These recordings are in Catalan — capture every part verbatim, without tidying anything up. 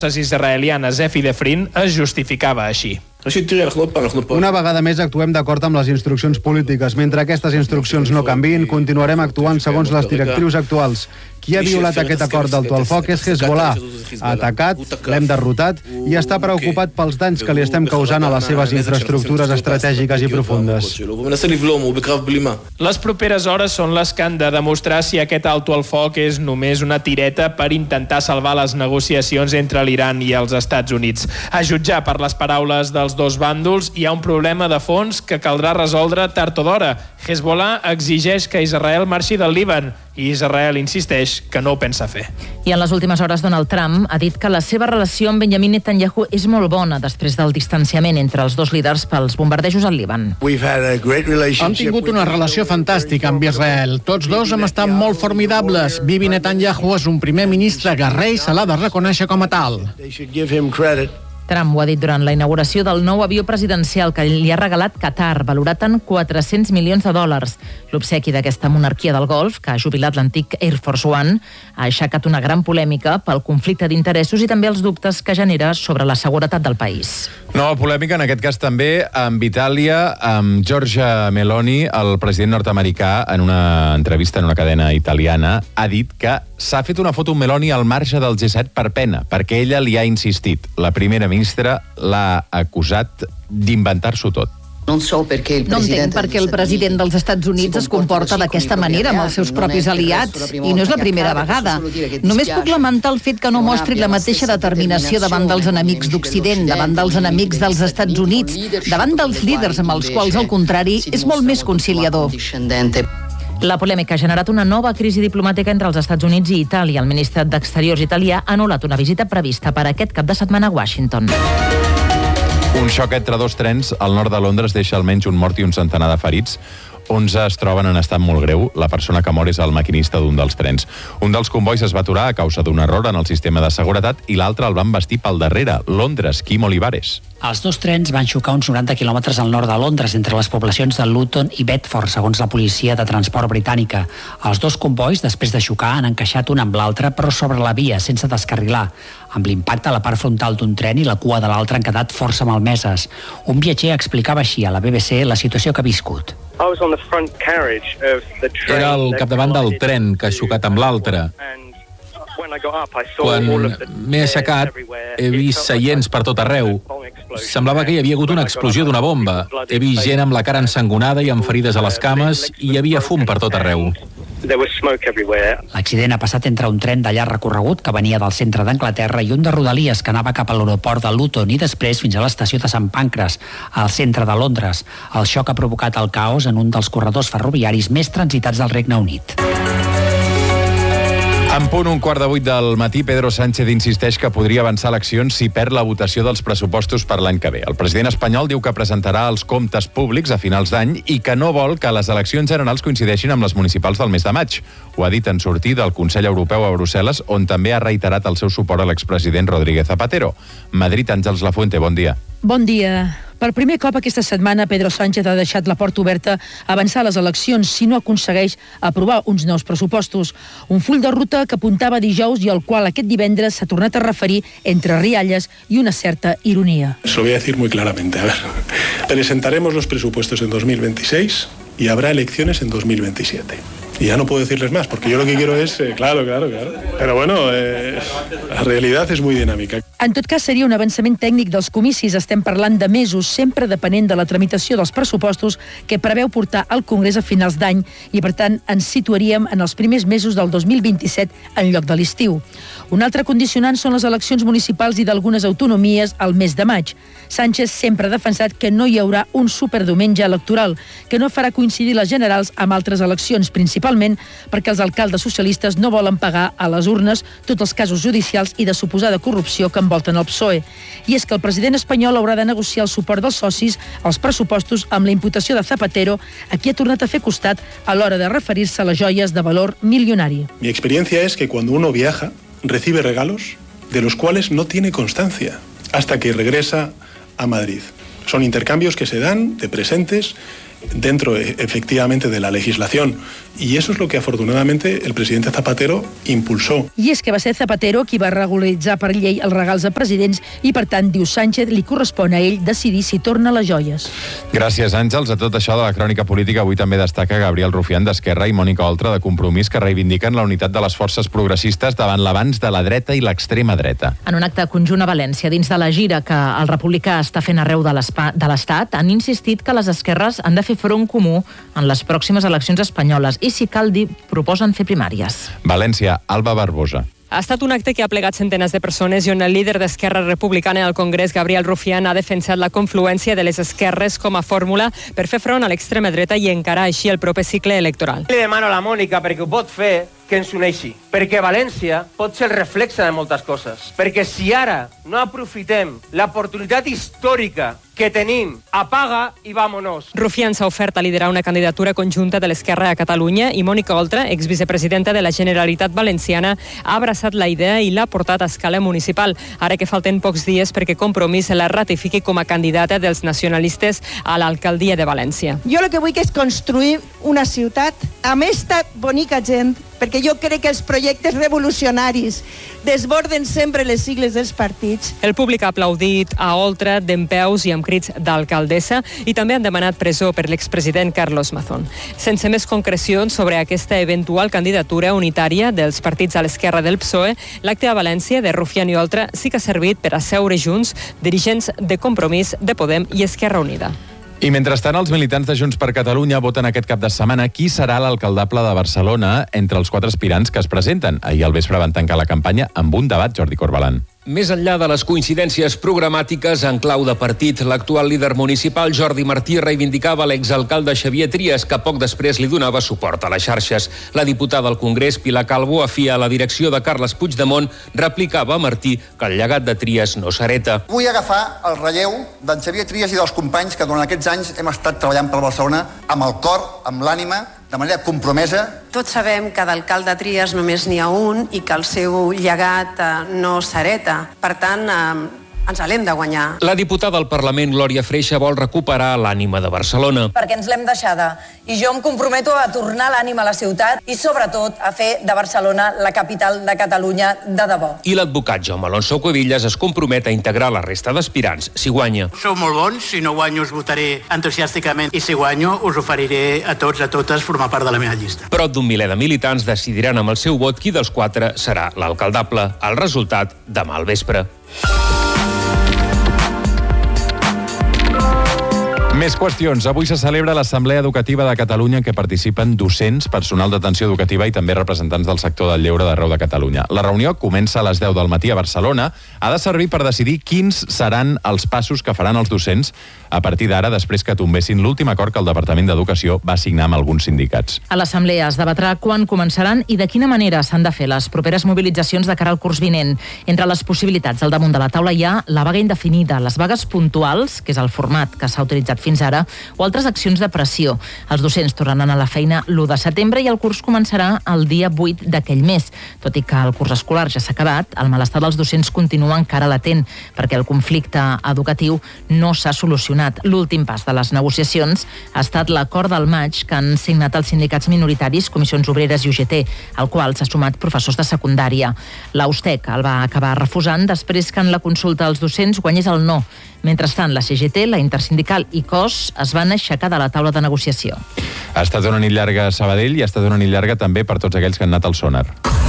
israelianes Efi Defrin es justificava així. Una vegada més actuem d'acord amb les instruccions polítiques. Mentre aquestes instruccions no canviïn, continuarem actuant segons les directrius actuals. Qui ha violat aquest acord d'alto al foc és Hezbollah. Ha atacat, l'hem derrotat i està preocupat pels danys que li estem causant a les seves infraestructures estratègiques i profundes. Les properes hores són les que han de demostrar si aquest alto al foc és només una tireta per intentar salvar les negociacions entre l'Iran i els Estats Units. A jutjar per les paraules dels dos bàndols, hi ha un problema de fons que caldrà resoldre tard o d'hora. Hezbollah exigeix que Israel marxi del Líban i Israel insisteix que no ho pensa fer. I en les últimes hores Donald Trump ha dit que la seva relació amb Benjamin Netanyahu és molt bona després del distanciament entre els dos líders pels bombardejos al Líban. Hem tingut una relació fantàstica amb Israel. Tots dos hem estat molt formidables. Bibi Netanyahu és un primer ministre guerrer i se l'ha de reconèixer com a tal. Trump ho ha dit durant la inauguració del nou avió presidencial que li ha regalat Qatar, valorat en quatre-cents milions de dòlars. L'obsequi d'aquesta monarquia del Golf, que ha jubilat l'antic Air Force One, ha aixecat una gran polèmica pel conflicte d'interessos i també els dubtes que genera sobre la seguretat del país. Nova polèmica, en aquest cas també, amb Itàlia, amb Giorgia Meloni, el president nord-americà, en una entrevista en una cadena italiana, ha dit que s'ha fet una foto amb Meloni al marge del G set per pena, perquè ella li ha insistit. La primera ministra l'ha acusat d'inventar-s'ho tot. No entenc per què el president dels Estats Units es comporta d'aquesta manera amb els seus propis aliats, i no és la primera vegada. Només puc lamentar el fet que no mostri la mateixa determinació davant dels enemics d'Occident, davant dels enemics dels Estats Units, davant dels líders amb els quals, al contrari, és molt més conciliador. La polèmica ha generat una nova crisi diplomàtica entre els Estats Units i Itàlia. El ministre d'Exteriors italià ha anul·lat una visita prevista per aquest cap de setmana a Washington. Un xoc entre dos trens al nord de Londres deixa almenys un mort i un centenar de ferits. onze es troben en estat molt greu. La persona que mor és el maquinista d'un dels trens. Un dels convois es va aturar a causa d'un error en el sistema de seguretat i l'altre el van vestir pel darrere. Londres, Quim Olivares. Els dos trens van xocar uns noranta quilòmetres al nord de Londres, entre les poblacions de Luton i Bedford, segons la policia de transport britànica. Els dos convois, després de xocar, han encaixat un amb l'altre, però sobre la via, sense descarrilar. Amb l'impacte, la part frontal d'un tren i la cua de l'altre han quedat força malmeses. Un viatger explicava així a la B B C la situació que ha viscut. Era al capdavant del tren que ha xocat amb l'altre. Quan m'he aixecat, he vist seients per tot arreu. Semblava que hi havia hagut una explosió d'una bomba. He vist gent amb la cara ensangonada i amb ferides a les cames i hi havia fum per tot arreu. L'accident ha passat entre un tren de llarg recorregut que venia del centre d'Anglaterra i un de Rodalies que anava cap a l'aeroport de Luton i després fins a l'estació de Sant Pancras, al centre de Londres. El xoc ha provocat el caos en un dels corredors ferroviaris més transitats del Regne Unit. En punt un quart de vuit del matí, Pedro Sánchez insisteix que podria avançar eleccions si perd la votació dels pressupostos per l'any que ve. El president espanyol diu que presentarà els comptes públics a finals d'any i que no vol que les eleccions generals coincideixin amb les municipals del mes de maig. Ho ha dit en sortir del Consell Europeu a Brussel·les, on també ha reiterat el seu suport a l'expresident Rodríguez Zapatero. Madrid, Àngels Lafuente, bon dia. Bon dia. Per primer cop aquesta setmana, Pedro Sánchez ha deixat la porta oberta a avançar les eleccions si no aconsegueix aprovar uns nous pressupostos. Un full de ruta que apuntava dijous i al qual aquest divendres s'ha tornat a referir entre rialles i una certa ironia. Se lo voy a decir muy claramente. A ver, presentaremos los presupuestos en dos mil veintiséis y habrá elecciones en dos mil veintisiete. Y ya no puedo decirles más, porque yo lo que quiero es... Eh, claro, claro, claro. Pero bueno, eh, la realitat és muy dinàmica. En tot cas, seria un avançament tècnic dels comicis. Estem parlant de mesos, sempre depenent de la tramitació dels pressupostos que preveu portar al Congrés a finals d'any i, per tant, ens situaríem en els primers mesos del dos mil vint-i-set en lloc de l'estiu. Un altre condicionant són les eleccions municipals i d'algunes autonomies al mes de maig. Sánchez sempre ha defensat que no hi haurà un superdiumenge electoral, que no farà coincidir les generals amb altres eleccions, principalment perquè els alcaldes socialistes no volen pagar a les urnes tots els casos judicials i de suposada corrupció que envolten el P S O E. I és que el president espanyol haurà de negociar el suport dels socis als pressupostos amb la imputació de Zapatero, a qui ha tornat a fer costat a l'hora de referir-se a les joies de valor milionari. Mi experiencia es que cuando uno viaja, recibe regalos de los cuales no tiene constancia hasta que regresa a Madrid. Son intercambios que se dan de presentes dentro efectivamente de la legislación. Y eso es lo que afortunadamente el presidente Zapatero impulsó. I és que va ser Zapatero qui va regularitzar per llei els regals a presidents i, per tant, diu Sánchez, li correspon a ell decidir si torna les joies. Gràcies, Àngels. A tot això de la crònica política avui també destaca Gabriel Rufián d'Esquerra i Mònica Oltra de Compromís, que reivindiquen la unitat de les forces progressistes davant l'avanç de la dreta i l'extrema dreta. En un acte conjunt a València, dins de la gira que el republicà està fent arreu de l'Estat, han insistit que les esquerres han de fer front comú en les pròximes eleccions espanyoles i, si cal dir, proposen fer primàries. València, Alba Barbosa. Ha estat un acte que ha plegat centenars de persones i on el líder d'Esquerra Republicana al Congrés, Gabriel Rufián, ha defensat la confluència de les esquerres com a fórmula per fer front a l'extrema dreta i encarar així el proper cicle electoral. Li demano a la Mònica perquè ho pot fer que ens uneixi, perquè València pot ser el reflexe de moltes coses, perquè si ara no aprofitem l'oportunitat històrica que tenim, apaga i vámonos. Rufián s'ha ofert a liderar una candidatura conjunta de l'Esquerra a Catalunya i Mònica Oltra, exvicepresidenta de la Generalitat Valenciana, ha abraçat la idea i l'ha portat a escala municipal, ara que falten pocs dies perquè Compromís la ratifiqui com a candidata dels nacionalistes a l'alcaldia de València. Jo el que vull és construir una ciutat amb esta bonica gent, perquè jo crec que els projectes revolucionaris desborden sempre les sigles dels partits. El públic ha aplaudit a Oltra dempeus i amb crits d'alcaldessa i també han demanat presó per l'expresident Carlos Mazón. Sense més concrecions sobre aquesta eventual candidatura unitària dels partits a l'esquerra del P S O E, l'acte a València de Rufián i Oltra sí que ha servit per asseure junts dirigents de Compromís, de Podem i Esquerra Unida. I mentrestant, els militants de Junts per Catalunya voten aquest cap de setmana qui serà l'alcaldable de Barcelona entre els quatre aspirants que es presenten. Ahir al vespre van tancar la campanya amb un debat, Jordi Corbalan. Més enllà de les coincidències programàtiques en clau de partit, l'actual líder municipal Jordi Martí reivindicava l'exalcalde Xavier Trias, que poc després li donava suport a les xarxes. La diputada al Congrés, Pilar Calvo, afia a la direcció de Carles Puigdemont, replicava a Martí que el llegat de Trias no s'hereta. Vull agafar el relleu d'en Xavier Trias i dels companys que durant aquests anys hem estat treballant per Barcelona amb el cor, amb l'ànima, de manera compromesa. Tots sabem que d'alcalde Trias només n'hi ha un i que el seu llegat eh, no s'hereta. Per tant, eh, ens l'hem de guanyar. La diputada al Parlament, Glòria Freixa, vol recuperar l'ànima de Barcelona. Perquè ens l'hem deixada. I jo em comprometo a tornar l'ànima a la ciutat i, sobretot, a fer de Barcelona la capital de Catalunya de debò. I l'advocat Jaume Alonso Cuevillas es compromet a integrar la resta d'aspirants, si guanya. Sou molt bons, si no guanyo us votaré entusiàsticament i si guanyo us oferiré a tots, a totes, formar part de la meva llista. Prop d'un miler de militants decidiran amb el seu vot qui dels quatre serà l'alcaldable. El resultat, demà al vespre. Més qüestions. Avui se celebra l'Assemblea Educativa de Catalunya en què participen docents, personal d'atenció educativa i també representants del sector del lleure d'arreu de Catalunya. La reunió comença a les deu del matí a Barcelona. Ha de servir per decidir quins seran els passos que faran els docents a partir d'ara, després que tombessin l'últim acord que el Departament d'Educació va signar amb alguns sindicats. A l'Assemblea es debatrà quan començaran i de quina manera s'han de fer les properes mobilitzacions de cara al curs vinent. Entre les possibilitats al damunt de la taula hi ha la vaga indefinida, les vagues puntuals, que és el format que s'ha utilitzat fins ara, o altres accions de pressió. Els docents tornaran a la feina l'u de setembre i el curs començarà el dia vuit d'aquell mes. Tot i que el curs escolar ja s'ha acabat, el malestar dels docents continua encara latent, perquè el conflicte educatiu no s'ha solucionat. L'últim pas de les negociacions ha estat l'acord del maig que han signat els sindicats minoritaris, Comissions Obreres i U G T, al qual s'ha sumat professors de secundària. L'Austec el va acabar refusant després que en la consulta als docents guanyés el no. Mentrestant, la C G T, la Intersindical i C O S es van aixecar de la taula de negociació. Ha estat una nit llarga a Sabadell i ha estat una nit llarga també per tots aquells que han anat al Sonar.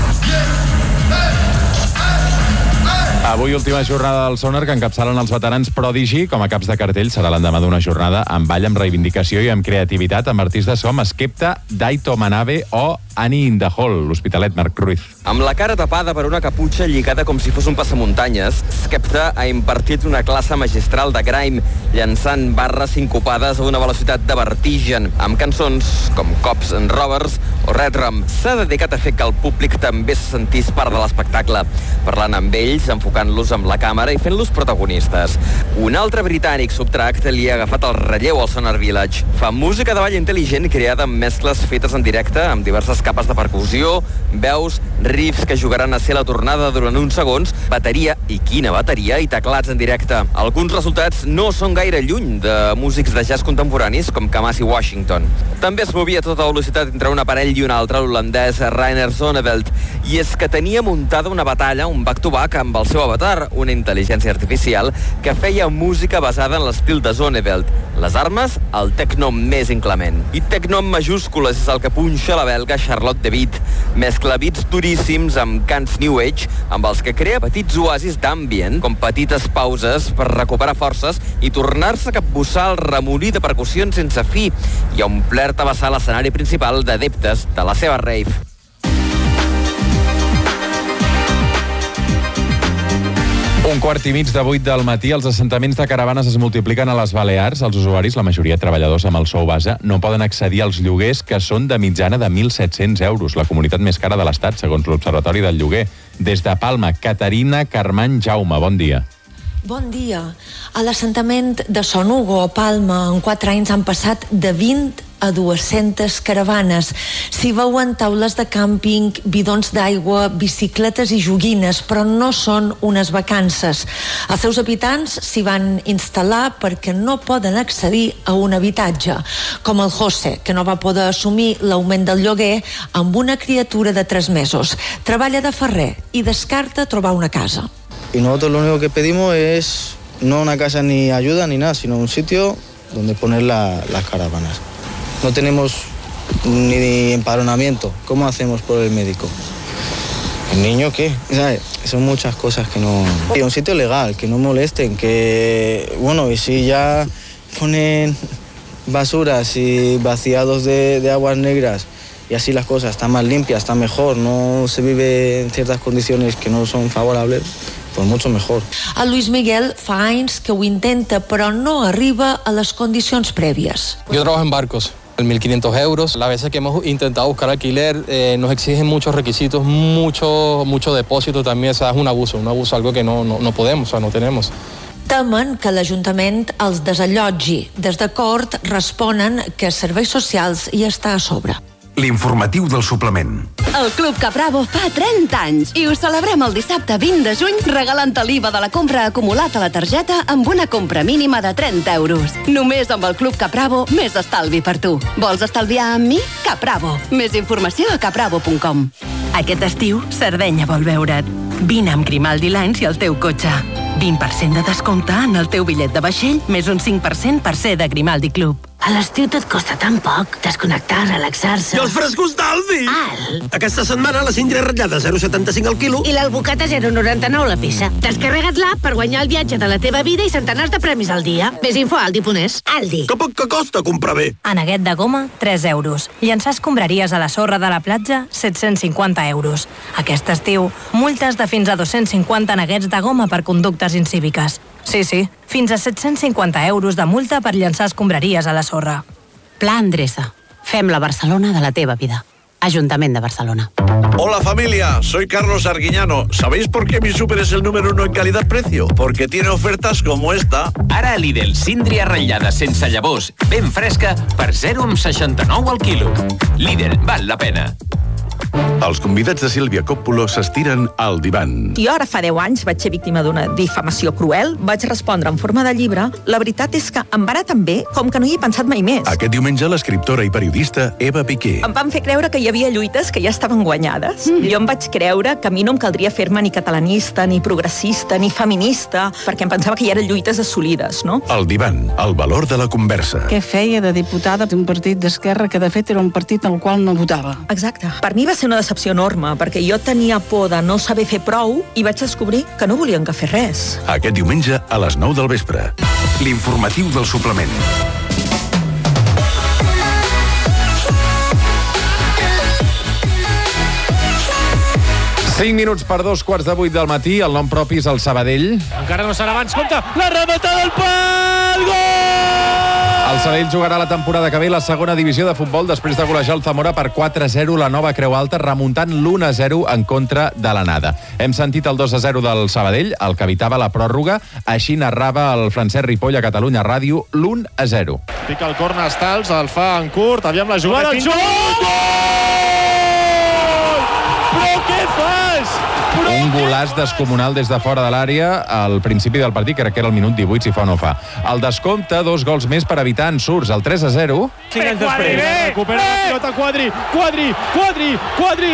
Avui, última jornada del Sonar que encapçalen els veterans Prodigy. Com a caps de cartell serà l'endemà d'una jornada amb ball, amb reivindicació i amb creativitat amb artistes com Skepta, Daito Manabe o Annie in the Hall, l'Hospitalet Marc Ruiz. Amb la cara tapada per una caputxa lligada com si fos un passamuntanyes, Skepta ha impartit una classe magistral de grime, llançant barres sincopades a una velocitat de vertigen, amb cançons com Cops and Robbers o Red Rum. S'ha dedicat a fer que el públic també se sentís part de l'espectacle, parlant amb ells, enfocant-los amb la càmera i fent-los protagonistes. Un altre britànic, Subtract, li ha agafat el relleu al Sonar Village. Fa música de ball intel·ligent creada amb mescles fetes en directe amb diverses dues capes de percussió, veus, riffs que jugaran a ser la tornada durant uns segons, bateria, i quina bateria, i teclats en directe. Alguns resultats no són gaire lluny de músics de jazz contemporanis com Kamasi Washington. També es movia a tota velocitat entre un aparell i un altre, l'holandès Rainer Zonneveld, i és que tenia muntada una batalla, un back-to-back, amb el seu avatar, una intel·ligència artificial que feia música basada en l'estil de Zonneveld. Les armes, el techno més inclement. I techno en majúscules és el que punxa la belga Charlotte de Witt. Mescla beats duríssims amb cants New Age, amb els que crea petits oasis d'ambient, com petites pauses per recuperar forces i tornar-se a capbussar el remolí de percussions sense fi i a omplert a vessar l'escenari principal d'adeptes de la seva rave. Un quart i mig de vuit del matí, els assentaments de caravanes es multipliquen a les Balears. Els usuaris, la majoria treballadors amb el sou base, no poden accedir als lloguers que són de mitjana de mil set-cents euros, la comunitat més cara de l'Estat, segons l'Observatori del Lloguer. Des de Palma, Caterina Carmany Jaume, bon dia. Bon dia. A l'assentament de Son Hugo, a Palma, en quatre anys han passat de vint a dues-centes caravanes. S'hi veuen taules de càmping, bidons d'aigua, bicicletes i joguines, però no són unes vacances. Els seus habitants s'hi van instal·lar perquè no poden accedir a un habitatge, com el José, que no va poder assumir l'augment del lloguer amb una criatura de tres mesos. Treballa de ferrer i descarta trobar una casa. Y nosotros lo único que pedimos es no una casa ni ayuda ni nada, sino un sitio donde poner la, las caravanas. No tenemos ni empadronamiento. ¿Cómo hacemos por el médico? ¿El niño qué? ¿Sabes? Son muchas cosas que no... Y un sitio legal, que no molesten, que... Bueno, y si ya ponen basuras y vaciados de, de aguas negras y así las cosas están más limpias, está mejor, no se vive en ciertas condiciones que no son favorables, pues mucho mejor. El Luis Miguel fa anys que ho intenta, però no arriba a les condicions prèvies. Yo trabajo en barcos, mil quinientos euros. Las veces que hemos intentado buscar alquiler eh, nos exigen muchos requisitos, mucho, mucho depósito también. O sea, es un abuso, un abuso, algo que no, no, no podemos, o sea, no tenemos. Temen que l'Ajuntament els desallotgi. Des de Cort responen que Serveis Socials hi està a sobre. L'informatiu del suplement. El Club Capravo fa trenta anys i ho celebrem el dissabte vint de juny regalant l'I V A de la compra acumulat a la targeta amb una compra mínima de trenta euros. Només amb el Club Capravo, més estalvi per tu. Vols estalviar amb mi? Capravo. Més informació a capravo punt com. Aquest estiu, Sardenya vol veure't. Vine amb Grimaldi Lines i el teu cotxe. vint per cent de descompte en el teu bitllet de vaixell, més un cinc per cent per ser de Grimaldi Club. A l'estiu tot costa tan poc. Desconnectar, relaxar-se. I els frescos d'Aldi! Al! Aquesta setmana la cindra ratllada zero coma setanta-cinc al quilo. I l'albocata zero coma noranta-nou la peça. Descarrega't l'app per guanyar el viatge de la teva vida i centenars de premis al dia. Més info a aldi punt es. Aldi. Que poc que costa comprar bé. Aneguet de goma, tres euros. Llançar escombraries a la sorra de la platja, set-cents cinquanta euros. Aquest estiu, multes de fins a dos-cents cinquanta aneguets de goma per conductes incíviques. Sí, sí, fins a set-cents cinquanta euros de multa per llançar escombraries a la sorra. Pla Endreça. Fem la Barcelona de la teva vida. Ayuntamiento de Barcelona. Hola familia, soy Carlos Arguiñano. ¿Sabéis por qué mi súper es el número uno en calidad-precio? Porque tiene ofertas como esta. Ara a Lidl, síndria ratllada sense llavors, ben fresca, per zero coma seixanta-nou al quilo. Lidl, val la pena. Els convidats de Sílvia Coppola s'estiren al divan. Jo ara fa deu anys vaig ser víctima d'una difamació cruel, vaig respondre en forma de llibre. La veritat és que em va anar tan bé com que no hi he pensat mai més. Aquest diumenge l'escriptora i periodista Eva Piqué. Em van fer creure que hi havia lluites que ja estaven guanyades. Mm. Jo em vaig creure que a mi no em caldria fer-me ni catalanista, ni progressista, ni feminista, perquè em pensava que hi eren lluites assolides, no? El divan, el valor de la conversa. Què feia de diputada d'un partit d'esquerra que de fet era un partit al qual no votava? Exacte. Per mi va ser una decepció enorme, perquè jo tenia por de no saber fer prou i vaig descobrir que no volien que fer res. Aquest diumenge a les nou del vespre. L'informatiu del suplement. cinc minuts per dos quarts de vuit del matí, el nom propi és el Sabadell. Encara no serà abans, compte, la remata del pal, gol! El Sabadell jugarà la temporada que ve la segona divisió de futbol després de golejar el Zamora per quatre a zero la Nova Creu Alta, remuntant l'u a zero en contra de l'anada. Hem sentit el dos a zero del Sabadell, el que evitava la pròrroga. Així narrava el Francesc Ripoll a Catalunya Ràdio l'u a zero. Pica el corna Estals, el fa en curt, aviam la jugada. El xut! Gol! és! Un golaç descomunal des de fora de l'àrea al principi del partit, crec que era el minut divuit, si fa o no fa. El descompte, dos gols més per evitar ensurts, el tres a zero. cinc anys després, recupera la pilota Quadri, Quadri, Quadri, Quadri,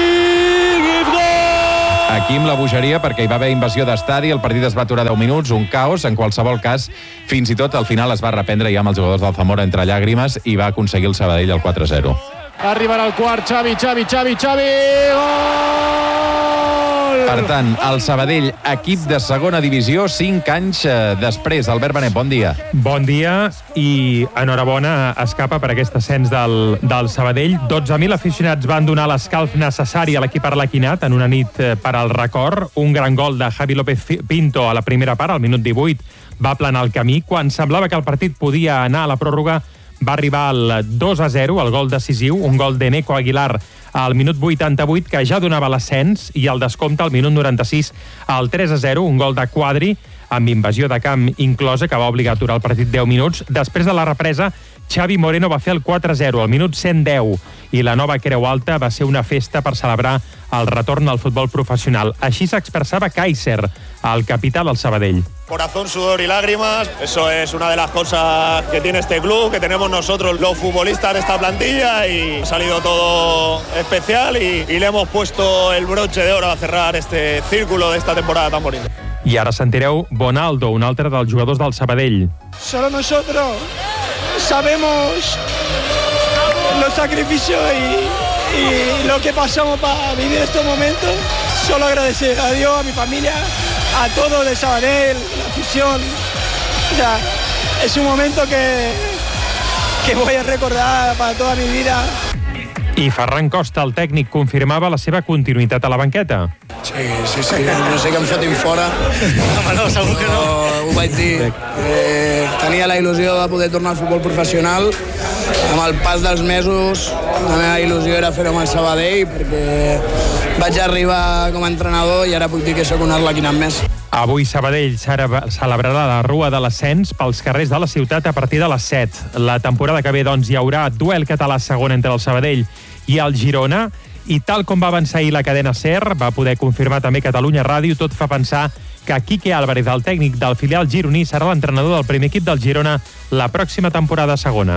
i gol! Aquí amb la bogeria, perquè hi va haver invasió d'estadi, el partit es va aturar deu minuts, un caos, en qualsevol cas, fins i tot al final es va reprendre ja amb els jugadors del Zamora entre llàgrimes i va aconseguir el Sabadell el quatre a zero. Arribarà el quart, Xavi, Xavi, Xavi, Xavi, gol! Per tant, el Sabadell, equip de segona divisió, cinc anys després. Albert Benet, bon dia. Bon dia i enhorabona escapa per aquest ascens del, del Sabadell. dotze mil aficionats van donar l'escalf necessari a l'equip arlequinat en una nit per al record. Un gran gol de Javi López Pinto a la primera part, al minut divuit, va aplanar el camí. Quan semblava que el partit podia anar a la pròrroga, va arribar al dos a zero, el gol decisiu, un gol de Neco Aguilar al minut vuitanta-vuit, que ja donava l'ascens, i el descompte al minut noranta-sis al tres a zero, un gol de Quadri, amb invasió de camp inclosa, que va obligar a aturar el partit deu minuts. Després de la represa, Xavi Moreno va fer el quatre a zero al minut cent deu, i la nova Creu Alta va ser una festa per celebrar el retorn al futbol professional. Així s'expressava Kaiser, el capità del Sabadell. Corazón, sudor y lágrimas, eso es una de las cosas que tiene este club, que tenemos nosotros los futbolistas de esta plantilla, y ha salido todo especial y, y le hemos puesto el broche de oro a cerrar este círculo de esta temporada tan bonita. I ara sentireu Bonaldo, un altre dels jugadors del Sabadell. Solo nosotros sabemos los sacrificios y, y lo que pasamos para vivir estos momentos. Solo agradecer a Dios, a mi familia, a todos de Sabadell, la afición. O sea, es un momento que, que voy a recordar para toda mi vida. I Ferran Costa, el tècnic, confirmava la seva continuïtat a la banqueta. Sí, sí, sí, no sé que em fotin fora. Home, no, segur que no. Ho vaig dir. Eh, tenia la il·lusió de poder tornar al futbol professional. Amb el pas dels mesos, la meva il·lusió era fer-ho amb el Sabadell, perquè vaig arribar com a entrenador i ara puc dir que sóc un arlequinat més. Avui Sabadell celebrarà la Rua de l'Ascens pels carrers de la ciutat a partir de les set. La temporada que ve, doncs, hi haurà duel català segon entre el Sabadell i el Girona, i tal com va avançar ahir la cadena SER, va poder confirmar també Catalunya Ràdio, tot fa pensar que Quique Álvarez, el tècnic del filial gironí, serà l'entrenador del primer equip del Girona la pròxima temporada segona.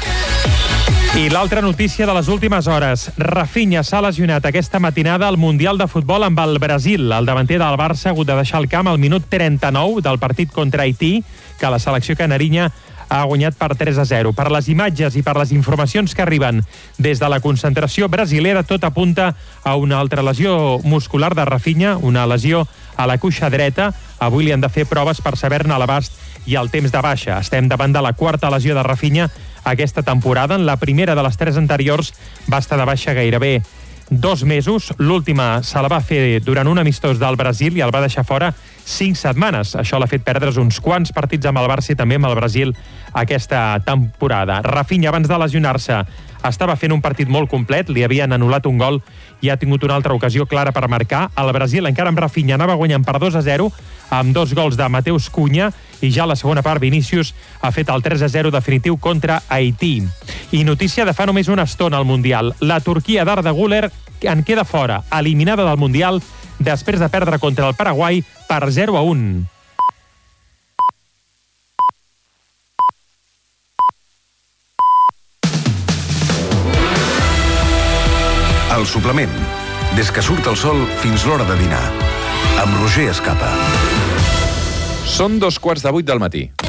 I l'altra notícia de les últimes hores. Rafinha s'ha lesionat aquesta matinada al Mundial de Futbol amb el Brasil. El davanter del Barça ha hagut de deixar el camp al minut trenta-nou del partit contra Haití, que la selecció canarinya ha guanyat per tres a zero. Per les imatges i per les informacions que arriben des de la concentració brasilera, tot apunta a una altra lesió muscular de Rafinha, una lesió a la cuixa dreta. Avui li han de fer proves per saber-ne l'abast i el temps de baixa. Estem davant de la quarta lesió de Rafinha aquesta temporada. En la primera de les tres anteriors va estar de baixa gairebé dos mesos. L'última se la va fer durant un amistós del Brasil i el va deixar fora cinc setmanes. Això l'ha fet perdre's uns quants partits amb el Barça i també amb el Brasil aquesta temporada. Rafinha, abans de lesionar-se, estava fent un partit molt complet, li havien anul·lat un gol i ha tingut una altra ocasió clara per marcar. El Brasil, encara amb Rafinha, anava guanyant per dos a zero, amb dos gols de Mateus Cunha, i ja a la segona part Vinícius ha fet el tres a zero definitiu contra Haití. I notícia de fa només una estona al Mundial. La Turquia d'Arda Güler en queda fora, eliminada del Mundial després de perdre contra el Paraguai per zero a un. El suplement. Des que surt el sol fins l'hora de dinar. Amb Roger Escapa. Són dos quarts de vuit del matí.